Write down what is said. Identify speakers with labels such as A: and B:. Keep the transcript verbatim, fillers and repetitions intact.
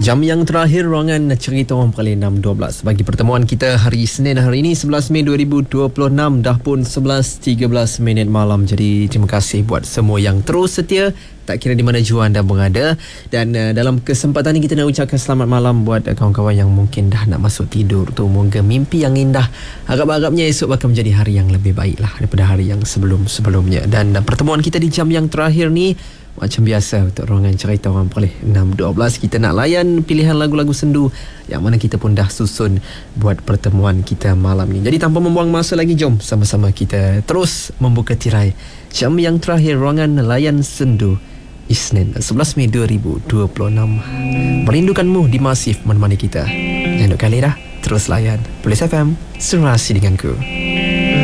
A: Jam yang terakhir ruangan cerita orang Perlis enam dua belas bagi pertemuan kita hari Isnin hari ini sebelas Mei dua ribu dua puluh enam, dah pun sebelas tiga belas minit malam. Jadi terima kasih buat semua yang terus setia, tak kira di mana jua anda berada. Dan uh, dalam kesempatan ini kita nak ucapkan selamat malam buat uh, kawan-kawan yang mungkin dah nak masuk tidur tu. Moga mimpi yang indah. Harap-harapnya esok akan menjadi hari yang lebih baik lah daripada hari yang sebelum-sebelumnya. Dan uh, pertemuan kita di jam yang terakhir ni macam biasa untuk ruangan cerita orang Perlis enam dua belas, kita nak layan pilihan lagu-lagu sendu yang mana kita pun dah susun buat pertemuan kita malam ni. Jadi tanpa membuang masa lagi, jom sama-sama kita terus membuka tirai jam yang terakhir ruangan layan sendu Isnin sebelas Mei dua ribu dua puluh enam. Merindukanmu di Masif menemani kita. Jangan kali dah terus layan Perlis F M, serasi denganku.